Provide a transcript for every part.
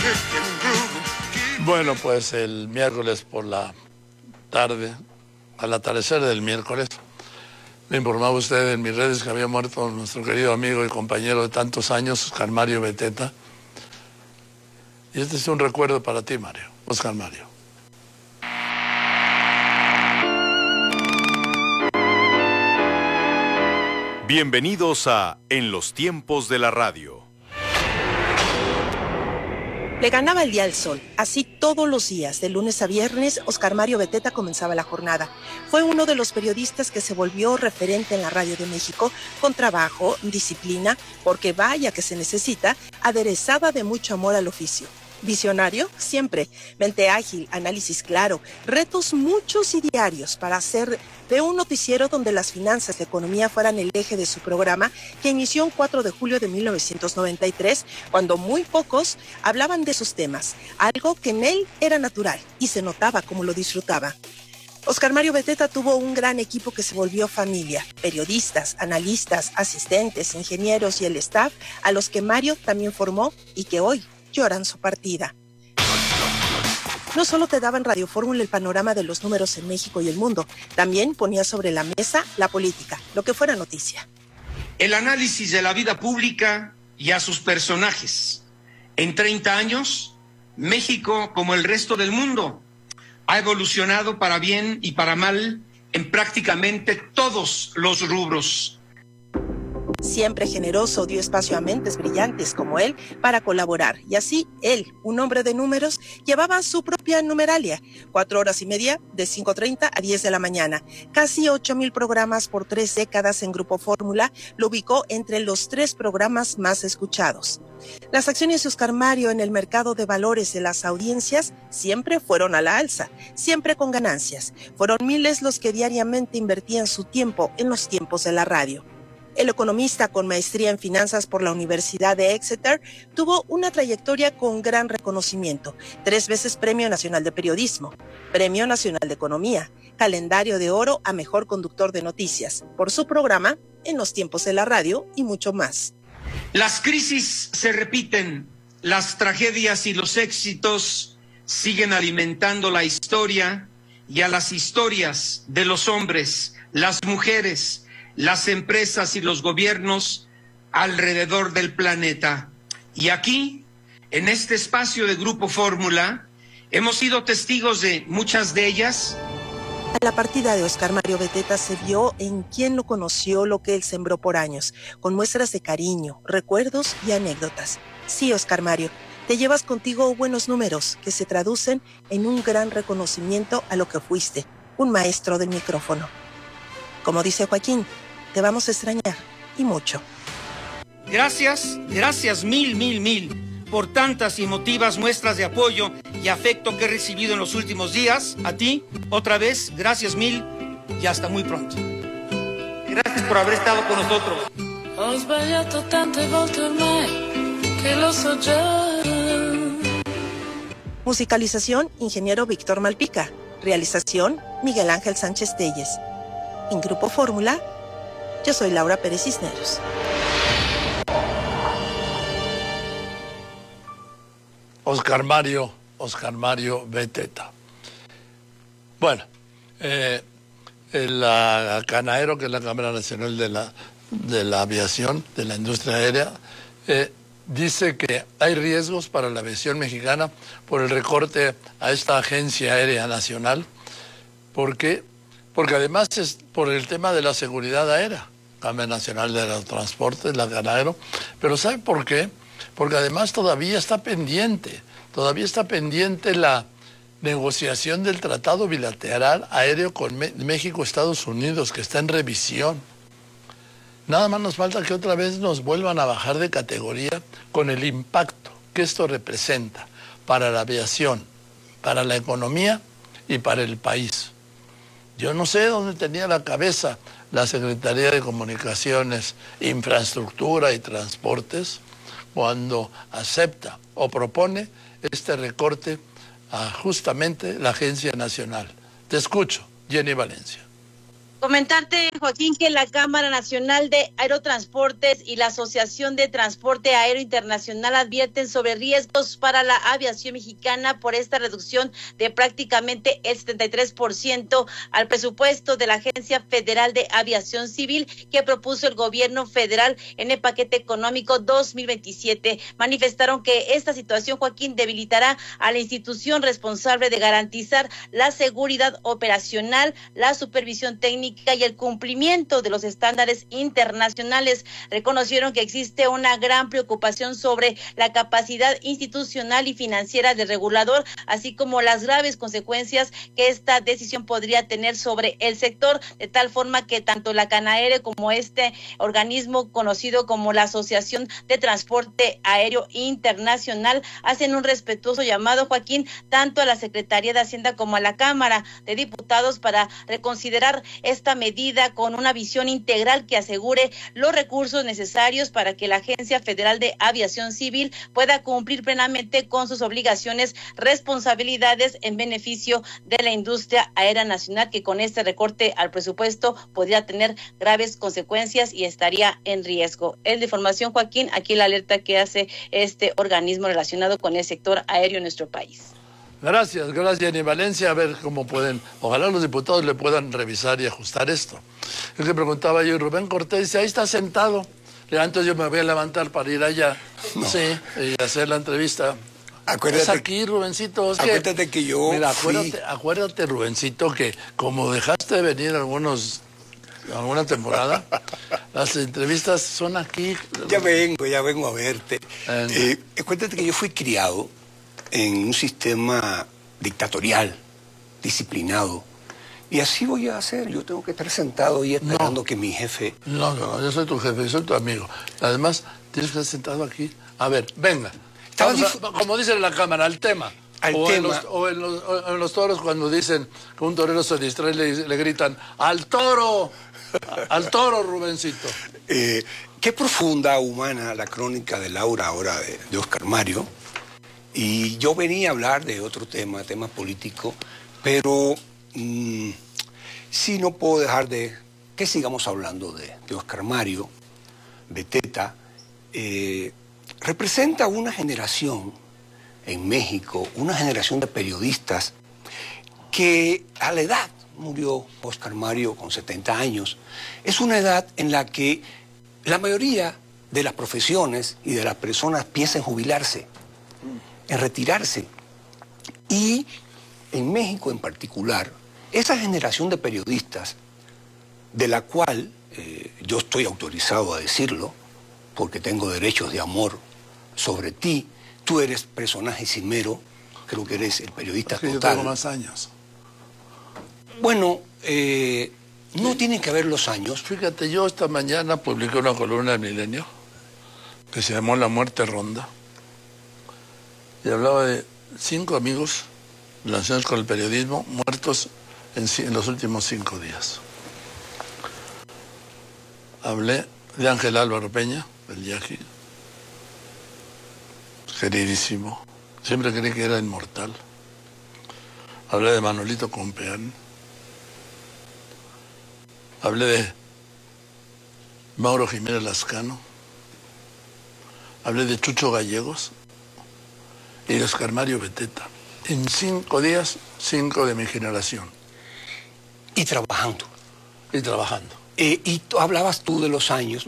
Bueno, pues el miércoles por la tarde, al atardecer del miércoles, me informaba usted en mis redes que había muerto nuestro querido amigo y compañero de tantos años, Oscar Mario Beteta. Y este es un recuerdo para ti, Mario, Oscar Mario. Bienvenidos a En los tiempos de la radio. Le ganaba el día al sol. Así todos los días, de lunes a viernes, Oscar Mario Beteta comenzaba la jornada. Fue uno de los periodistas que se volvió referente en la radio de México, con trabajo, disciplina, porque vaya que se necesita, aderezada de mucho amor al oficio. Visionario, siempre. Mente ágil, análisis claro, retos muchos y diarios para hacer de un noticiero donde las finanzas y la economía fueran el eje de su programa, que inició un 4 de julio de 1993, cuando muy pocos hablaban de esos temas, algo que en él era natural y se notaba como lo disfrutaba. Oscar Mario Beteta tuvo un gran equipo que se volvió familia, periodistas, analistas, asistentes, ingenieros y el staff, a los que Mario también formó y que hoy lloran su partida. No solo te daba en Radio Fórmula el panorama de los números en México y el mundo, también ponía sobre la mesa la política, lo que fuera noticia. El análisis de la vida pública y a sus personajes. En 30 años, México, como el resto del mundo, ha evolucionado para bien y para mal en prácticamente todos los rubros. Siempre generoso, dio espacio a mentes brillantes como él para colaborar. Y así, él, un hombre de números, llevaba su propia numeralia. 4 horas y media, de 5:30 a 10 de la mañana. Casi 8,000 programas por 3 décadas en Grupo Fórmula, lo ubicó entre los 3 programas más escuchados. Las acciones de Oscar Mario en el mercado de valores de las audiencias siempre fueron a la alza, siempre con ganancias. Fueron miles los que diariamente invertían su tiempo en los tiempos de la radio. El economista con maestría en finanzas por la Universidad de Exeter tuvo una trayectoria con gran reconocimiento. 3 veces Premio Nacional de Periodismo, Premio Nacional de Economía, Calendario de Oro a Mejor Conductor de Noticias, por su programa En los tiempos de la radio y mucho más. Las crisis se repiten, las tragedias y los éxitos siguen alimentando la historia y a las historias de los hombres, las mujeres, las empresas y los gobiernos alrededor del planeta. Y aquí, en este espacio de Grupo Fórmula, hemos sido testigos de muchas de ellas. A la partida de Oscar Mario Beteta se vio en quien lo conoció lo que él sembró por años, con muestras de cariño, recuerdos y anécdotas. Sí, Oscar Mario, te llevas contigo buenos números que se traducen en un gran reconocimiento a lo que fuiste, un maestro del micrófono. Como dice Joaquín, te vamos a extrañar, y mucho. Gracias mil por tantas y emotivas muestras de apoyo y afecto que he recibido en los últimos días. A ti, otra vez, gracias mil y hasta muy pronto. Gracias por haber estado con nosotros. Ho sbagliato tante volte ormai che lo so già. Musicalización, ingeniero Víctor Malpica. Realización, Miguel Ángel Sánchez Telles. En Grupo Fórmula, yo soy Laura Pérez Cisneros. Oscar Mario Beteta. Bueno, el CANAERO, que es la Cámara Nacional de la Aviación, de la Industria Aérea, dice que hay riesgos para la aviación mexicana por el recorte a esta Agencia Aérea Nacional. ¿Por qué? Porque además es por el tema de la seguridad aérea, Cámara Nacional de los Transportes, la CANAERO. Pero ¿sabe por qué? Porque además todavía está pendiente la negociación del Tratado Bilateral Aéreo con México, Estados Unidos, que está en revisión. Nada más nos falta que otra vez nos vuelvan a bajar de categoría con el impacto que esto representa para la aviación, para la economía y para el país. Yo no sé dónde tenía la cabeza la Secretaría de Comunicaciones, Infraestructura y Transportes cuando acepta o propone este recorte a justamente la Agencia Nacional. Te escucho, Jenny Valencia. Comentarte, Joaquín, que la Cámara Nacional de Aerotransportes y la Asociación de Transporte Aéreo Internacional advierten sobre riesgos para la aviación mexicana por esta reducción de prácticamente el 73% al presupuesto de la Agencia Federal de Aviación Civil que propuso el gobierno federal en el paquete económico 2027. Manifestaron que esta situación, Joaquín, debilitará a la institución responsable de garantizar la seguridad operacional, la supervisión técnica y el cumplimiento de los estándares internacionales. Reconocieron que existe una gran preocupación sobre la capacidad institucional y financiera del regulador, así como las graves consecuencias que esta decisión podría tener sobre el sector, de tal forma que tanto la CANAERE como este organismo conocido como la Asociación de Transporte Aéreo Internacional hacen un respetuoso llamado, Joaquín, tanto a la Secretaría de Hacienda como a la Cámara de Diputados para reconsiderar esta medida con una visión integral que asegure los recursos necesarios para que la Agencia Federal de Aviación Civil pueda cumplir plenamente con sus obligaciones, responsabilidades en beneficio de la industria aérea nacional, que con este recorte al presupuesto podría tener graves consecuencias y estaría en riesgo. Es de información, Joaquín, aquí la alerta que hace este organismo relacionado con el sector aéreo en nuestro país. Gracias, Jenny Valencia. A ver cómo pueden, ojalá los diputados le puedan revisar y ajustar esto. Es que preguntaba yo, y Rubén Cortés dice, ahí está sentado. Entonces yo me voy a levantar para ir allá, no. Sí, y hacer la entrevista. Acuérdate, es aquí, Rubencito. Es acuérdate que yo mira, fui... acuérdate, Rubencito, que como dejaste de venir alguna temporada, las entrevistas son aquí. Ya vengo a verte. Acuérdate que yo fui criado en un sistema dictatorial, disciplinado. Y así voy a hacer. Yo tengo que estar sentado y esperando que mi jefe... No, yo soy tu jefe, yo soy tu amigo. Además, tienes que estar sentado aquí. A ver, venga. Como dice en la cámara, al tema. En los toros, cuando dicen que un torero se distrae, le gritan, ¡al toro! ¡Al toro, Rubencito! Qué profunda, humana la crónica de Laura, ahora de Oscar Mario. Y yo venía a hablar de otro tema político, pero sí no puedo dejar de que sigamos hablando de Oscar Mario Beteta. Representa una generación en México, una generación de periodistas que a la edad murió Oscar Mario con 70 años. Es una edad en la que la mayoría de las profesiones y de las personas piensan jubilarse, en retirarse. Y en México en particular, esa generación de periodistas, de la cual yo estoy autorizado a decirlo, porque tengo derechos de amor sobre ti, tú eres personaje cimero, creo que eres el periodista total. Yo tengo más años. Bueno, no tienen que ver los años. Fíjate, yo esta mañana publiqué una columna del Milenio que se llamó La muerte ronda. Y hablaba de 5 amigos relacionados con el periodismo muertos en los últimos 5 días. Hablé de Ángel Álvaro Peña, el Yaqui, queridísimo. Siempre creí que era inmortal. Hablé de Manolito Compeán. Hablé de Mauro Jiménez Lascano. Hablé de Chucho Gallegos y de Oscar Mario Beteta. En 5 días, 5 de mi generación. Y trabajando. Y hablabas tú de los años.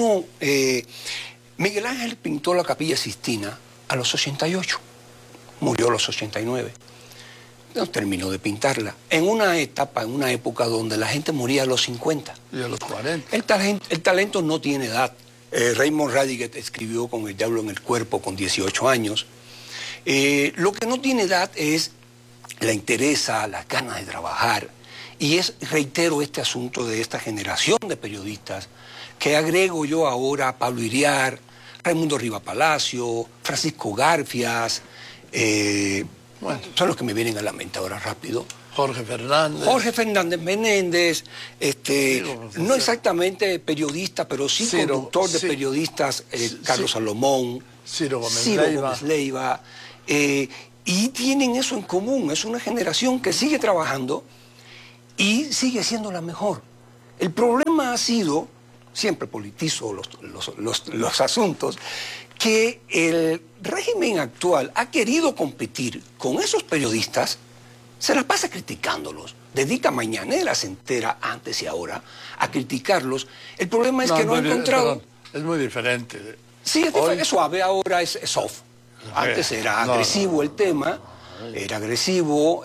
Miguel Ángel pintó la Capilla Sixtina a los 88. Murió a los 89. No terminó de pintarla. En una época donde la gente moría a los 50. Y a los 40. El talento no tiene edad. Raymond Radiguet escribió Con el diablo en el cuerpo con 18 años. Lo que no tiene edad es la entereza, las ganas de trabajar. Y reitero este asunto de esta generación de periodistas, que agrego yo ahora a Pablo Iriar, Raimundo Riva Palacio, Francisco Garfias, son los que me vienen a la mente ahora rápido. Jorge Fernández Menéndez, no exactamente periodista, pero sí conductor de periodistas, Carlos Salomón, Ciro Gómez Leiva, y tienen eso en común. Es una generación que sigue trabajando y sigue siendo la mejor. El problema ha sido, siempre politizo los asuntos, que el régimen actual ha querido competir con esos periodistas, se la pasa criticándolos, dedica mañaneras enteras, antes y ahora, a criticarlos. El problema es que no ha encontrado... Perdón, es muy diferente. Sí, es suave, ahora es soft. Antes era agresivo el tema, era agresivo,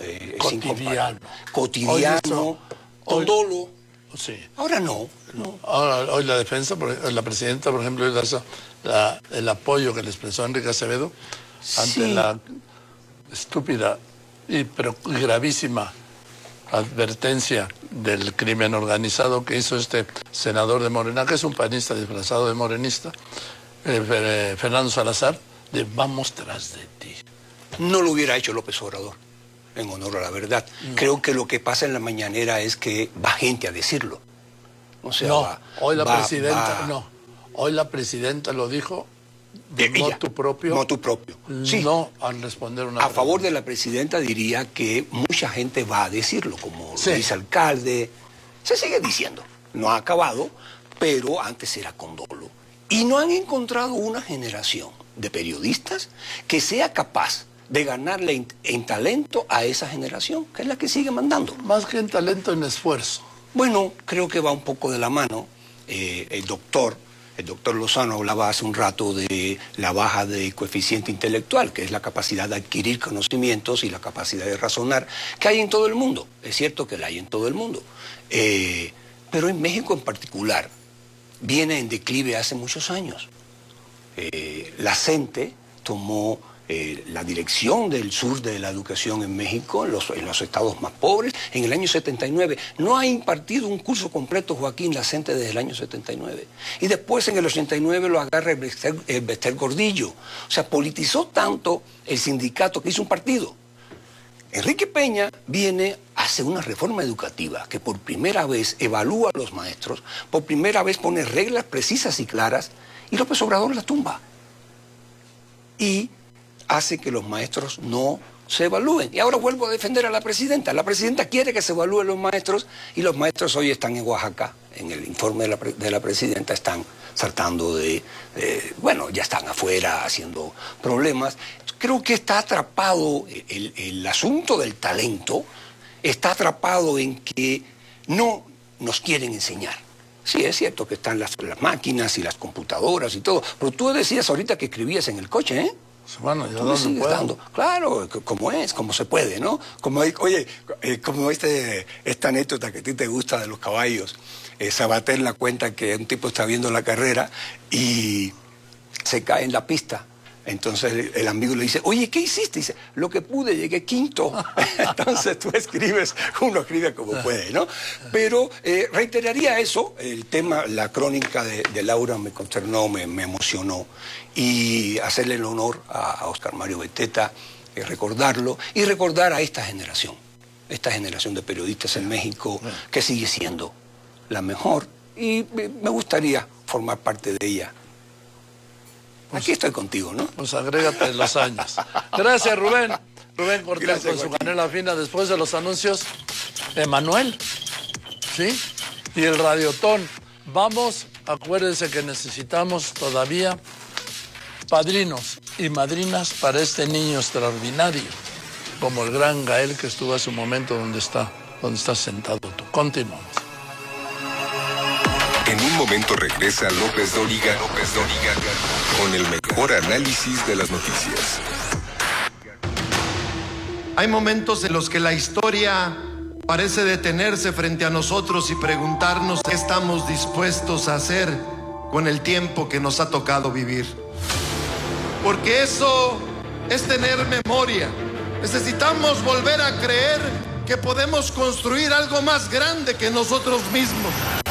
cotidiano, con dolo. Sí. Ahora no. Ahora, hoy la defensa, la presidenta, por ejemplo, el apoyo que le expresó Enrique Acevedo ante la estúpida pero gravísima advertencia del crimen organizado que hizo este senador de Morena, que es un panista disfrazado de morenista, Fernando Salazar, de vamos tras de ti. No lo hubiera hecho López Obrador, en honor a la verdad. No. Creo que lo que pasa en la mañanera es que va gente a decirlo. O sea, hoy la presidenta lo dijo de motu propio. Motu propio. Sí. No al responder una pregunta. Favor de la presidenta diría que mucha gente va a decirlo, como lo dice alcalde. Se sigue diciendo. No ha acabado, pero antes era con dolo. Y no han encontrado una generación de periodistas que sea capaz de ganarle en talento a esa generación, que es la que sigue mandando. Más que en talento, en esfuerzo. Bueno, creo que va un poco de la mano. El doctor Lozano hablaba hace un rato de la baja de coeficiente intelectual, que es la capacidad de adquirir conocimientos y la capacidad de razonar, que hay en todo el mundo. Es cierto que la hay en todo el mundo. Pero en México en particular viene en declive hace muchos años. La CENTE tomó la dirección del sur de la educación en México, en los estados más pobres, en el año 79. No ha impartido un curso completo Joaquín Lacente desde el año 79. Y después en el 89 lo agarra el Bester Gordillo. O sea, politizó tanto el sindicato que hizo un partido. Enrique Peña hace una reforma educativa que por primera vez evalúa a los maestros, por primera vez pone reglas precisas y claras, y López Obrador las tumba. Y hace que los maestros no se evalúen. Y ahora vuelvo a defender a la presidenta. La presidenta quiere que se evalúen los maestros y los maestros hoy están en Oaxaca. En el informe de la presidenta están saltando ya están afuera haciendo problemas. Creo que está atrapado el asunto del talento, está atrapado en que no nos quieren enseñar. Sí, es cierto que están las máquinas y las computadoras y todo, pero tú decías ahorita que escribías en el coche, ¿eh? Bueno, yo no sigues dando. Claro, como se puede, ¿no? Como esta anécdota que a ti te gusta de los caballos. Sabater la cuenta que un tipo está viendo la carrera y se cae en la pista. Entonces el amigo le dice, oye, ¿qué hiciste? Dice, lo que pude, llegué quinto. Entonces uno escribe como puede, ¿no? Pero reiteraría eso, el tema, la crónica de Laura me consternó, me emocionó. Y hacerle el honor a Óscar Mario Beteta, recordarlo y recordar a esta generación de periodistas en México que sigue siendo la mejor y me gustaría formar parte de ella. Aquí estoy contigo, ¿no? Pues agrégate los años. Gracias, Rubén. Rubén Cortés. Gracias, con su canela fina. Después de los anuncios, Emanuel, ¿sí? Y el Radiotón. Vamos, acuérdense que necesitamos todavía padrinos y madrinas para este niño extraordinario, como el gran Gael que estuvo hace un momento donde estás sentado tú. Continuamos. En un momento regresa López Dóriga con el mejor análisis de las noticias. Hay momentos en los que la historia parece detenerse frente a nosotros y preguntarnos qué estamos dispuestos a hacer con el tiempo que nos ha tocado vivir. Porque eso es tener memoria. Necesitamos volver a creer que podemos construir algo más grande que nosotros mismos.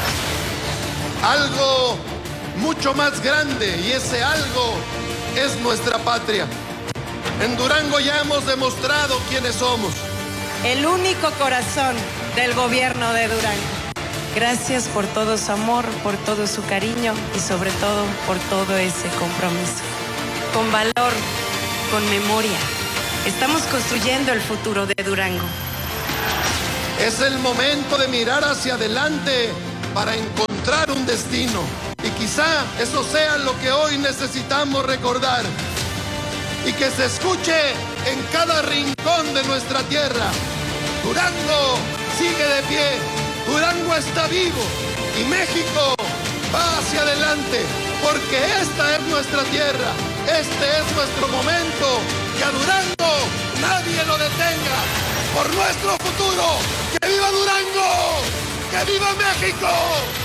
Algo mucho más grande, y ese algo es nuestra patria. En Durango ya hemos demostrado quiénes somos. El único corazón del gobierno de Durango. Gracias por todo su amor, por todo su cariño y sobre todo por todo ese compromiso. Con valor, con memoria, estamos construyendo el futuro de Durango. Es el momento de mirar hacia adelante para encontrar un destino. Y quizá eso sea lo que hoy necesitamos recordar. Y que se escuche en cada rincón de nuestra tierra. Durango sigue de pie, Durango está vivo y México va hacia adelante, porque esta es nuestra tierra, este es nuestro momento. Que a Durango nadie lo detenga, por nuestro futuro. ¡Que viva Durango! ¡Que viva México!